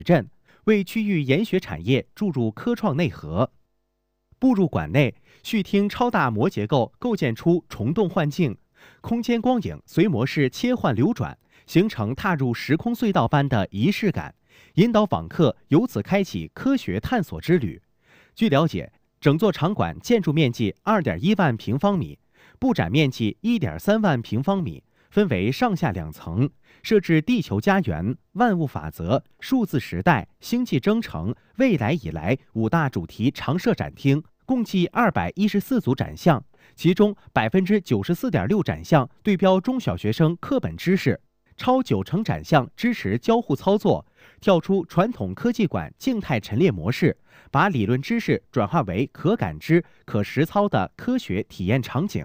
镇，为区域研学产业注入科创内核。步入馆内，续厅超大模结构构建出虫洞幻境，空间光影随模式切换流转，形成踏入时空隧道般的仪式感，引导访客由此开启科学探索之旅。据了解，整座场馆建筑面积2.1万平方米，布展面积1.3万平方米，分为上下2层，设置地球家园、万物法则、数字时代、星际征程、未来以来5大主题常设展厅，共计214组展项，其中94.6%展项对标中小学生课本知识，超90%展项支持交互操作，跳出传统科技馆静态陈列模式，把理论知识转化为可感知、可实操的科学体验场景。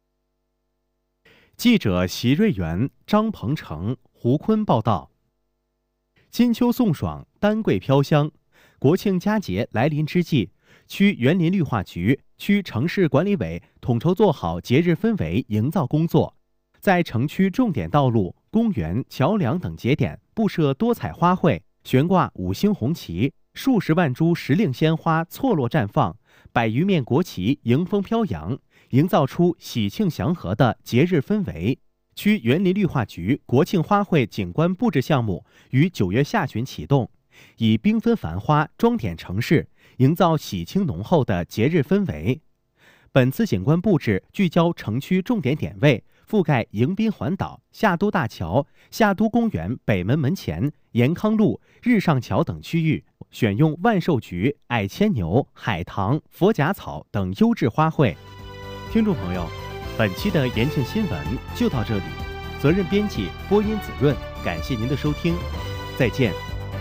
记者席瑞元、张鹏程、胡坤报道。金秋送爽，丹桂飘香。国庆佳节来临之际，区园林绿化局、区城市管理委统筹做好节日氛围营造工作，在城区重点道路、公园、桥梁等节点布设多彩花卉，悬挂5星红旗，数十万株时令鲜花错落绽放，100余面国旗迎风飘扬，营造出喜庆祥和的节日氛围。区园林绿化局国庆花卉景观布置项目于9月下旬启动，以缤纷繁花装点城市，营造喜庆浓厚的节日氛围。本次景观布置聚焦城区重点点位，覆盖迎宾环岛、夏都大桥、夏都公园北门门前、延康路、日上桥等区域，选用万寿菊、矮牵牛、海棠、佛甲草等优质花卉。听众朋友，本期的延庆新闻就到这里，责任编辑播音子润，感谢您的收听，再见。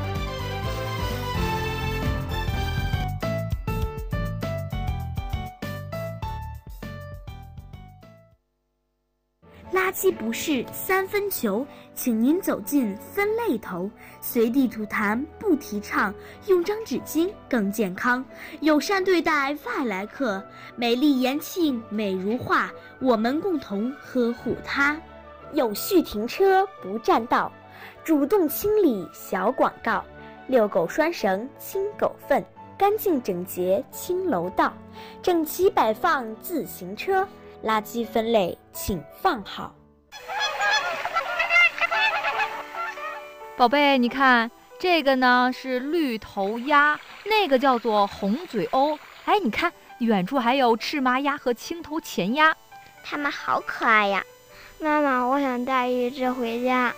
垃圾不是3分球，请您走进分类头，随地吐痰不提倡，用张纸巾更健康，友善对待外来客，美丽延庆美如画，我们共同呵护它。有序停车不占道，主动清理小广告，遛狗拴绳清狗粪，干净整洁清楼道，整齐摆放自行车，垃圾分类请放好。 宝贝，你看这个呢是绿头鸭，那个叫做红嘴鸥。哎，你看远处还有赤麻鸭和青头前鸭， 它们好可爱呀！妈妈，我想带一只回家。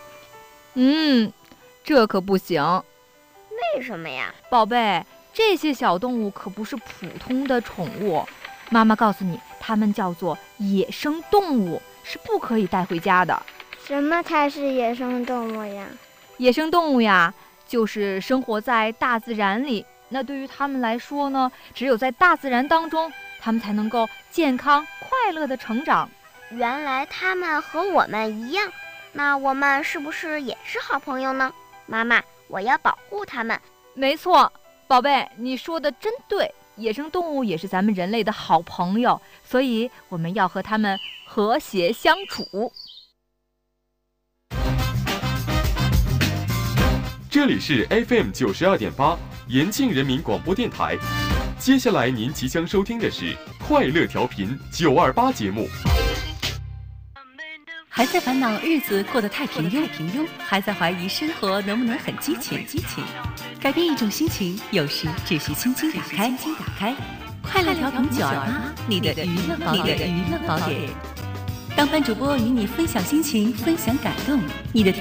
这可不行。 为什么呀？ 宝贝，这些小动物可不是普通的宠物，妈妈告诉你，它们叫做野生动物，是不可以带回家的。 什么才是野生动物呀？ 野生动物呀，就是生活在大自然里。那对于它们来说呢，只有在大自然当中，它们才能够健康快乐的成长。 原来它们和我们一样，那我们是不是也是好朋友呢？妈妈，我要保护它们。 没错，宝贝，你说的真对，野生动物也是咱们人类的好朋友，所以我们要和它们和谐相处。 这里是 FM 92.8延庆人民广播电台，接下来您即将收听的是快乐调频928节目。 还在烦恼日子过得太平庸，还在怀疑生活能不能很激情？改变一种心情，有时只需轻轻打开。快乐调频928，你的娱乐宝典。当班主播与你分享心情，分享感动，你的